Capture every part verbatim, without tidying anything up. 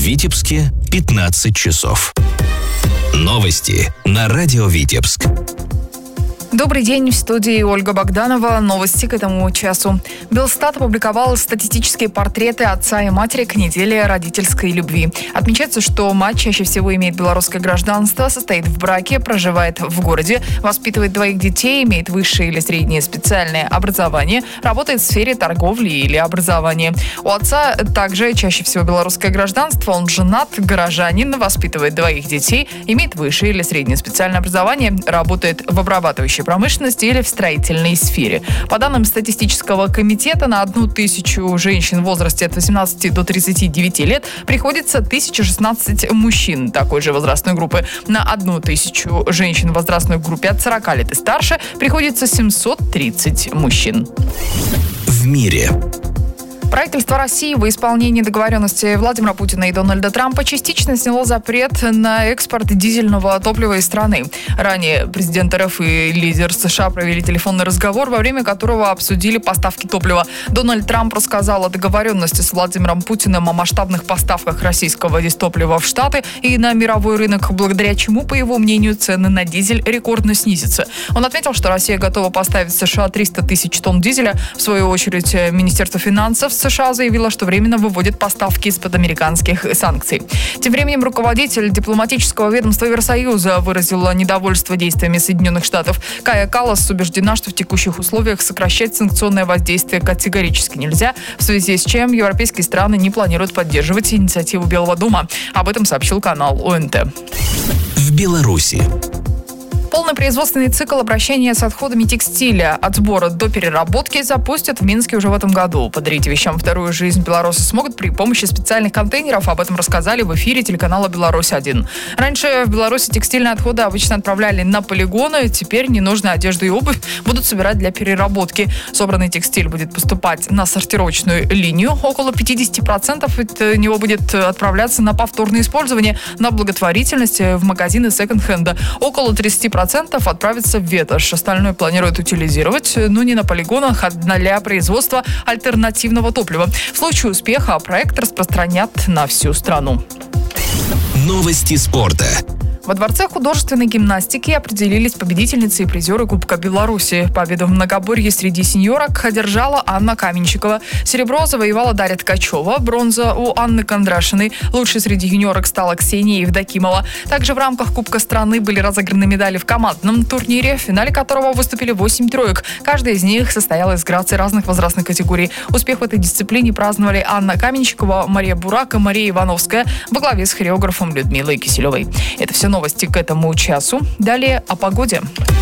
Витебске пятнадцать часов. Новости на радио Витебск. Добрый день, в студии Ольга Богданова. Новости к этому часу. Белстат опубликовал статистические портреты отца и матери к неделе родительской любви. Отмечается, что мать чаще всего имеет белорусское гражданство, состоит в браке, проживает в городе, воспитывает двоих детей, имеет высшее или среднее специальное образование, работает в сфере торговли или образования. У отца также чаще всего белорусское гражданство, он женат, горожанин, воспитывает двоих детей, имеет высшее или среднее специальное образование, работает в обрабатывающей промышленности или в строительной сфере. По данным статистического комитета, на одну тысячу женщин в возрасте от восемнадцати до тридцати девяти лет приходится тысяча шестнадцать мужчин такой же возрастной группы. На одну тысячу женщин в возрастной группе от сорока лет и старше приходится семьсот тридцать мужчин. В мире. Правительство России во исполнении договоренности Владимира Путина и Дональда Трампа частично сняло запрет на экспорт дизельного топлива из страны. Ранее президент РФ и лидер США провели телефонный разговор, во время которого обсудили поставки топлива. Дональд Трамп рассказал о договоренности с Владимиром Путиным о масштабных поставках российского дистоплива в Штаты и на мировой рынок, благодаря чему, по его мнению, цены на дизель рекордно снизятся. Он отметил, что Россия готова поставить в США триста тысяч тонн дизеля. В свою очередь, Министерство финансов США заявила, что временно выводит поставки из-под американских санкций. Тем временем руководитель дипломатического ведомства Евросоюза выразила недовольство действиями Соединенных Штатов. Кая Каллас убеждена, что в текущих условиях сокращать санкционное воздействие категорически нельзя, в связи с чем европейские страны не планируют поддерживать инициативу Белого дома. Об этом сообщил канал О Н Т. В Беларуси. Полный производственный цикл обращения с отходами текстиля от сбора до переработки запустят в Минске уже в этом году. Подарить вещам вторую жизнь белорусы смогут при помощи специальных контейнеров. Об этом рассказали в эфире телеканала «Беларусь один». Раньше в Беларуси текстильные отходы обычно отправляли на полигоны. Теперь ненужную одежду и обувь будут собирать для переработки. Собранный текстиль будет поступать на сортировочную линию. Около пятьдесят процентов от него будет отправляться на повторное использование, на благотворительность, в магазины секонд-хенда. Около тридцать процентов отправится в ветошь. Остальное планируют утилизировать, но не на полигонах, а для производства альтернативного топлива. В случае успеха проект распространят на всю страну. Новости спорта. Во Дворце художественной гимнастики определились победительницы и призеры Кубка Беларуси. Победу в многоборье среди сеньорок одержала Анна Каменщикова. Серебро завоевала Дарья Ткачева. Бронза у Анны Кондрашиной. Лучшей среди юниорок стала Ксения Евдокимова. Также в рамках Кубка страны были разыграны медали в командном турнире, в финале которого выступили восемь троек. Каждая из них состояла из граций разных возрастных категорий. Успех в этой дисциплине праздновали Анна Каменщикова, Мария Бурак и Мария Ивановская во главе с хореографом Людмилой Киселевой. Это все новости к этому часу. Далее о погоде.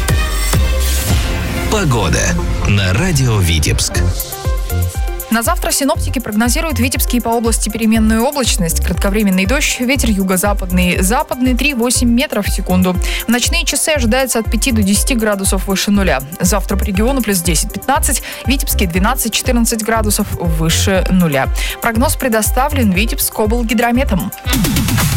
Погода на радио Витебск. На завтра синоптики прогнозируют в Витебске и по области переменную облачность, кратковременный дождь, ветер юго-западный, западный три-восемь метров в секунду. В ночные часы ожидается от пяти до десяти градусов выше нуля. Завтра по региону плюс десять-пятнадцать, в Витебске двенадцать-четырнадцать градусов выше нуля. Прогноз предоставлен Витебск облгидрометом.